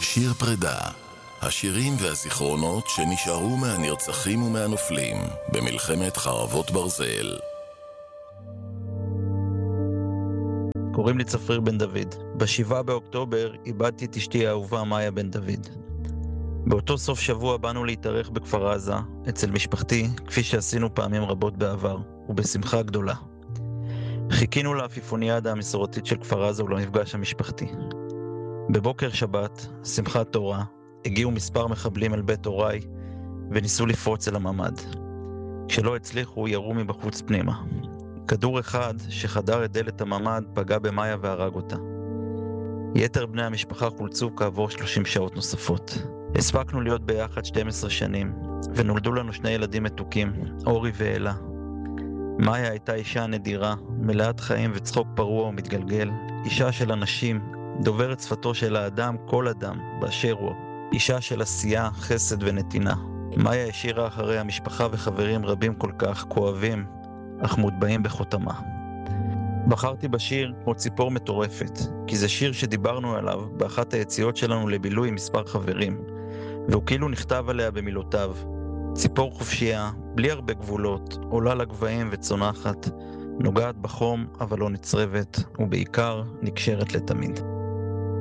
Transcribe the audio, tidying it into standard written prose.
שיר פרידה, השירים והזיכרונות שנשארו מהנרצחים ומהנופלים במלחמת חרבות ברזל. קוראים לי צפריר בן דוד. ב7 באוקטובר איבדתי את אשתי האהובה מאיה בן דוד. באותו סוף שבוע באנו להתארח בכפר עזה, אצל משפחתי, כפי שעשינו פעמים רבות בעבר, ובשמחה גדולה. חיכינו לעפיפוניאדה המסורתית של כפר עזה ולמפגש המשפחתי. בבוקר שבת, שמחת תורה, הגיעו מספר מחבלים אל בית הוריי, וניסו לפרוץ אל הממ"ד. כשלא הצליחו, ירו מבחוץ פנימה. כדור אחד שחדר את דלת הממ"ד פגע במאיה והרג אותה. יתר בני המשפחה חולצו כעבור 30 שעות נוספות. הספקנו להיות ביחד 12 שנים, ונולדו לנו 2 ילדים מתוקים, אורי ואלה. מאיה הייתה אישה נדירה, מלאת חיים וצחוק פרוע ומתגלגל, אישה של אנשים, דוברת שפתו של האדם, כל אדם, באשר הוא. אישה של עשייה, חסד ונתינה. מאיה השאירה אחריה משפחה וחברים רבים כל כך, כואבים, אך מוטבעים בחותמה. בחרתי בשיר כמו ציפור מטורפת, כי זה שיר שדיברנו עליו באחת היציאות שלנו לבילוי עם מספר חברים, והוא כאילו נכתב עליה במילותיו. ציפור חופשייה, בלי הרבה גבולות, עולה לגבהים וצונחת, נוגעת בחום אבל לא נצרבת, ובעיקר נקשרת לתמיד.